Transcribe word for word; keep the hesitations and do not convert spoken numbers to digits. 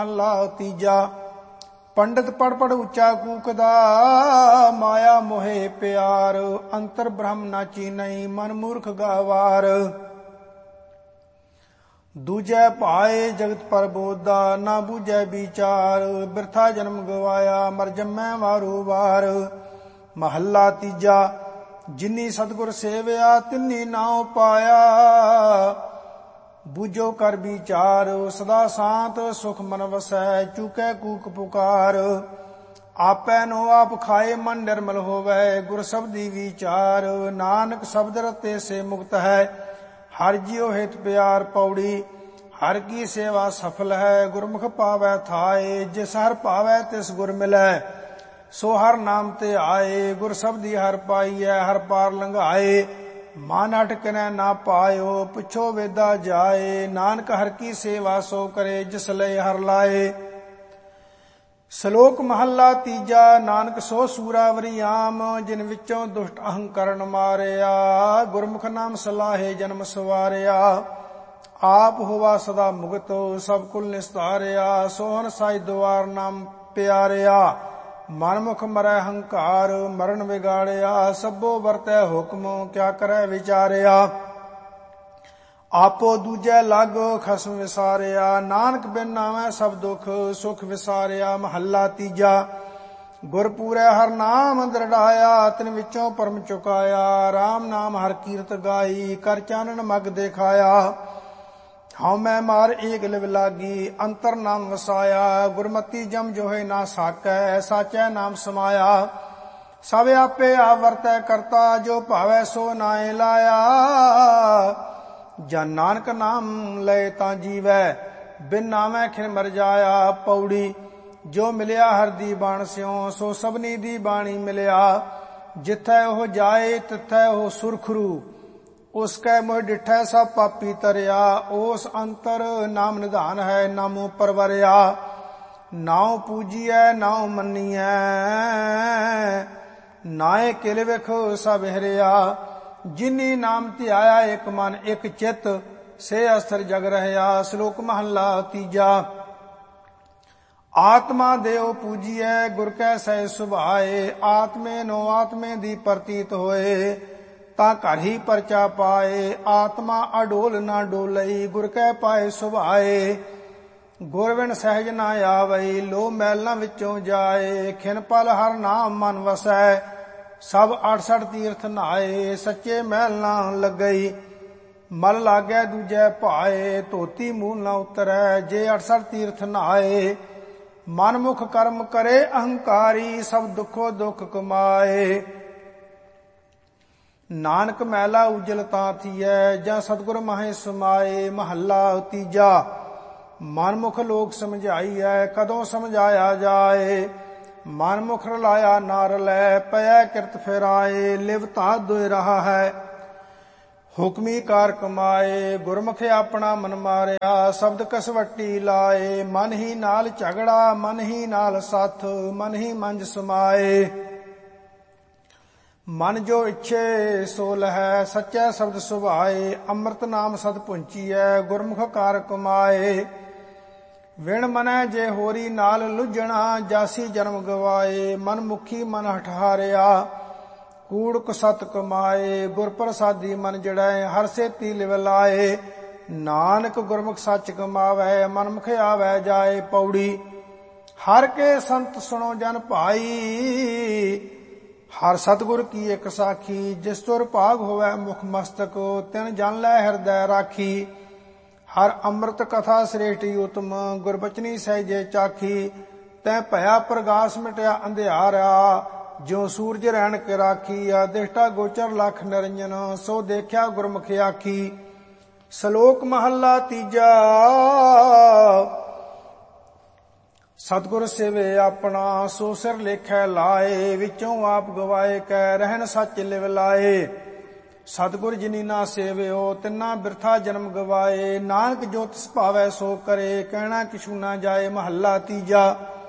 ਮਹਲਾ ਤੀਜਾ। ਪੰਡਿਤ ਪੜ ਪੜ ਉੱਚਾ ਕੂਕਦਾ, ਮਾਇਆ ਮੋਹਿ ਪਿਆਰ। ਅੰਤਰ ਬ੍ਰਹਮ ਨਾ ਚੀਨਈ, ਮਨ ਮੂਰਖ ਗਾਵਾਰ। ਦੂਜੈ ਭਾਏ ਜਗਤ ਪਰ ਬੋਧਾ, ਨਾ ਬੂਝੈ ਵਿਚਾਰ। ਬਿਰਥਾ ਜਨਮ ਗਵਾਇਆ, ਮਰ ਜੰਮੈ ਵਾਰੋ ਵਾਰ। ਮਹੱਲਾ ਤੀਜਾ। ਜਿਨੀ ਸਤਿਗੁਰ ਸੇਵਿਆ, ਤਿਨੀ ਨਾਉ ਪਾਇਆ। ਬੂਝੋ ਕਰ ਵਿਚਾਰ, ਸਦਾ ਸ਼ਾਂਤ ਸੁਖ ਮਨ ਵਸੈ। ਚੂਕੈ ਕੂਕ ਪੁਕਾਰ, ਆਪੈ ਨੋ ਆਪ ਖਾਏ। ਮਨ ਨਿਰਮਲ ਹੋਵੈ, ਗੁਰ ਸ਼ਬਦੀ ਵਿਚਾਰ। ਨਾਨਕ ਸ਼ਬਦ ਰਤੇ ਸੇ ਮੁਕਤ ਹੈ, ਹਰਿ ਜਿਉ ਹਿਤ ਪਿਆਰ। ਪੌੜੀ। ਹਰਿ ਕੀ ਸੇਵਾ ਸਫਲ ਹੈ, ਗੁਰਮੁਖ ਪਾਵੈ ਥਾਏ। ਜਿਸ ਹਰਿ ਭਾਵੈ ਤਿਸ ਗੁਰ ਮਿਲੈ, ਸੋ ਹਰਿ ਨਾਮ ਤੇ ਆਏ। ਗੁਰ ਸ਼ਬਦੀ ਹਰਿ ਪਾਈਐ, ਹਰਿ ਪਾਰ ਲੰਘਾਏ। ਮਨ ਅਟਕਨੈ ਨਾ ਪਾਇਓ, ਪੁੱਛੋ ਵੇਦਾ ਜਾਏ। ਨਾਨਕ ਹਰਿ ਕੀ ਸੇਵਾ ਸੋ ਕਰੇ, ਜਿਸ ਲਈ ਹਰਿ ਲਾਏ। ਸ਼ਲੋਕ ਮਹੱਲਾ ਤੀਜਾ। ਨਾਨਕ ਸੋ ਸੂਰਾਵਰੀ ਆਮ, ਜਿਨ ਵਿੱਚੋਂ ਦੁਸ਼ਟ ਅਹੰਕਰਨ ਮਾਰਿਆ। ਗੁਰਮੁਖ ਨਾਮ ਸਲਾਹੇ ਜਨਮ ਸਵਾਰਿਆ। ਆਪ ਹੋਵਾ ਸਦਾ ਮੁਕਤ, ਸਭ ਕੁਲ ਨਿਸਤਾਰਿਆ। ਸੋਹਨ ਸਾਈ ਦੁਆਰ ਨਾਮ ਪਿਆਰਿਆ। ਮਨਮੁਖ ਮਰੈ ਹੰਕਾਰ, ਮਰਨ ਵਿਗਾੜਿਆ। ਸਭੋ ਵਰਤੈ ਹੁਕਮ, ਕਿਆ ਕਰੈ ਵਿਚਾਰਿਆ। ਆਪੋ ਦੂਜੈ ਲਾਗੋ, ਖਸਮ ਵਿਸਾਰਿਆ। ਨਾਨਕ ਬਿਨ ਨਾਵੈ ਸਭ ਦੁਖ, ਸੁਖ ਵਿਸਾਰਿਆ। ਮਹੱਲਾ ਤੀਜਾ। ਗੁਰ ਪੂਰੈ ਹਰਿ ਨਾਮ ਦ੍ਰਿੜਾਇਆ, ਤਿਨ ਵਿੱਚੋਂ ਪਰਮ ਚੁਕਾਇਆ। ਰਾਮ ਨਾਮ ਹਰਿ ਕੀਰਤ ਗਾਈ, ਕਰ ਚਾਨਣ ਮਗ ਦੇਖਾਇਆ। ਹਉ ਮੈਂ ਮਾਰ ਏਕ ਲਿਵ ਲਾਗੀ, ਅੰਤਰ ਨਾਮ ਵਸਾਇਆ। ਗੁਰਮਤੀ ਜਮ ਜੋਹਿ ਨਾ ਸਾਕੈ, ਸਾਚੈ ਨਾਮ ਸਮਾਇਆ। ਸਭ ਆਪੇ ਆਪ ਵਰਤੈ ਕਰਤਾ, ਜੋ ਭਾਵੈ ਸੋ ਨਾਇ ਲਾਇਆ। ਜਨ ਨਾਨਕ ਨਾਮ ਲਏ ਤਾਂ ਜੀਵੈ, ਬਿਨ ਨਾਮੈ ਖਿਨ ਮਰ ਜਾਇਆ। ਪੌੜੀ। ਜੋ ਮਿਲਿਆ ਹਰਿ ਦੀ ਬਾਣ ਸਿਉ, ਸੋ ਸਭਨੀ ਦੀ ਬਾਣੀ ਮਿਲਿਆ। ਜਿਥੈ ਉਹ ਜਾਏ, ਤਿਥੈ ਉਹ ਸੁਰਖਰੂ। ਉਸ ਕੈ ਮੋਹ ਡਿਠੈ ਸਭ ਪਾਪੀ ਤਰਿਆ। ਉਸ ਅੰਤਰ ਨਾਮ ਨਿਧਾਨ ਹੈ, ਨਾਮੋ ਪਰਵਰਿਆ। ਨਾਉ ਪੂਜੀਐ ਨਾਉ ਮੰਨੀਐ, ਨਾਏ ਕਿਲ ਵਿਖ ਸਭ ਹਿਰਿਆ। ਜਿਨੀ ਨਾਮ ਧਿਆਇਆ ਇਕ ਮਨ ਇਕ ਚਿਤ, ਸੇ ਅਸਥਿਰ ਜਗ ਰਹਿਆ। ਸ਼ਲੋਕ ਮਹੱਲਾ ਤੀਜਾ। ਆਤਮਾ ਦੇਉ ਪੂਜੀਐ, ਗੁਰ ਕੈ ਸਹਿ ਸੁਭਾਏ। ਆਤਮੇ ਨੋ ਆਤਮੇ ਦੀ ਪ੍ਰਤੀਤ ਹੋਏ, ਤਾਂ ਘਰ ਹੀ ਪਰਚਾ ਪਾਏ। ਆਤਮਾ ਅਡੋਲ ਨਾ ਡੋਲਈ, ਗੁਰ ਕੈ ਪਾਏ ਸੁਭਾਏ। ਗੁਰ ਬਿਨ ਸਹਿਜ ਨਾ ਆਵਈ, ਲੋ ਮੈਲਾਂ ਵਿੱਚੋਂ ਜਾਏ। ਖਿਨ ਪਲ ਹਰਿ ਨਾਮ ਮਨ ਵਸੈ, ਸਭ ਅਠਸਠ ਤੀਰਥ ਨਹਾਏ। ਸੱਚੇ ਮਹਿਲ ਨਾ ਲੱਗਈ, ਮਲ ਲਾਗੈ ਦੂਜੈ ਭਾਏ। ਧੋਤੀ ਮੂਲ ਨਾ ਉਤਰੈ, ਜੇ ਅਠਸਠ ਤੀਰਥ ਨਹਾਏ। ਮਨਮੁਖ ਕਰਮ ਕਰੇ ਅਹੰਕਾਰੀ, ਸਭ ਦੁਖੋ ਦੁਖ ਕਮਾਏ। ਨਾਨਕ ਮੈਲਾ ਉਜਲ ਤਾਂ ਥੀਐ, ਜਾਂ ਸਤਿਗੁਰ ਮਾਹੇ ਸਮਾਏ। ਮਹੱਲਾ ਤੀਜਾ। ਮਨਮੁਖ ਲੋਕ ਸਮਝਾਈਐ, ਕਦੋਂ ਸਮਝਾਇਆ ਜਾਏ। ਮਨਮੁਖ ਰਲਾਇਆ ਨਾ ਰਲੈ, ਪਇਐ ਕਿਰਤ ਫਿਰਾਏ। ਲਿਵ ਤਾਂ ਦੁਇ ਰਹਾ ਹੈ, ਹੁਕਮੀ ਕਾਰ ਕਮਾਏ। ਗੁਰਮੁਖ ਆਪਣਾ ਮਨ ਮਾਰਿਆ, ਸ਼ਬਦ ਕਸਵੱਟੀ ਲਾਏ। ਮਨ ਹੀ ਨਾਲ ਝਗੜਾ, ਮਨ ਹੀ ਨਾਲ ਸਾਥ, ਮਨ ਹੀ ਮੰਜ ਸਮਾਏ। ਮਨ ਜੋ ਇੱਛੇ ਸੋ ਲਹੈ, ਸੱਚੈ ਸ਼ਬਦ ਸੁਭਾਏ। ਅੰਮ੍ਰਿਤ ਨਾਮ ਸਦ ਪੁੰਚੀਐ, ਗੁਰਮੁਖ ਕਾਰ ਕਮਾਏ। ਵਿਣ ਮਨੈ ਜੇ ਹੋਰੀ ਨਾਲ ਲੁੱਝਣਾ, ਜਾਸੀ ਜਨਮ ਗਵਾਏ। ਮਨ ਮੁਖੀ ਮਨ ਹਠਾਰਿਆ, ਕੂੜ ਕੁਸਤ ਕਮਾਏ। ਗੁਰ ਪ੍ਰਸਾਦੀ ਮਨ ਜੜੈ, ਹਰਿ ਸੇਤੀ ਲਿਵ ਲਾਏ। ਨਾਨਕ ਗੁਰਮੁਖ ਸੱਚ ਕਮਾਵੈ, ਮਨਮੁਖ ਆਵੈ ਜਾਏ। ਪੌੜੀ। ਹਰਿ ਕੇ ਸੰਤ ਸੁਣੋ ਜਨ ਭਾਈ, ਹਰਿ ਸਤਿਗੁਰ ਕੀ ਇਕ ਸਾਖੀ। ਜਿਸ ਤੁਰ ਭਾਗ ਹੋਵੈ ਮੁਖ ਮਸਤਕ, ਤਿਨ ਜਨ ਲੈ ਹਿਰਦੈ ਰਾਖੀ। ਹਰਿ ਅੰਮ੍ਰਿਤ ਕਥਾ ਸ੍ਰੇਸ਼ਟੀ ਉਤਮ, ਗੁਰਬਚਨੀ ਸਹਿਜੇ ਚਾਖੀ। ਤੈ ਭਇਆ ਪ੍ਰਗਾਸ ਮਿਟਿਆ ਅੰਧਿਆਰਾ, ਜਿਉ ਸੂਰਜ ਰਹਿਣ ਕੇ ਰਾਖੀ। ਅਦਿਸ਼ਟਾ ਗੋਚਰ ਲਖ ਨਿਰੰਜਨ, ਸੋ ਦੇਖਿਆ ਗੁਰਮੁਖ ਆਖੀ। ਸ਼ਲੋਕ ਮਹੱਲਾ ਤੀਜਾ। ਸਤਿਗੁਰ ਸੇਵੇ ਆਪਣਾ, ਸੋ ਸਿਰ ਲੇਖੈ ਲਾਏ। ਵਿੱਚੋਂ ਆਪ ਗਵਾਏ ਕੈ, ਰਹਿਣ ਸੱਚ ਲਿਵ ਲਾਏ। ਸਤਿਗੁਰ ਜਿਨੀ ਨਾ ਸੇਵਿਓ, ਤਿੰਨਾ ਬਿਰਥਾ ਜਨਮ ਗਵਾਏ। ਨਾਨਕ ਜੋ ਤਿਸ ਭਾਵੈ ਸੋ ਕਰੇ, ਕਹਿਣਾ ਕਿਛੂ ਨਾ ਜਾਏ। ਮਹੱਲਾ ਤੀਜਾ।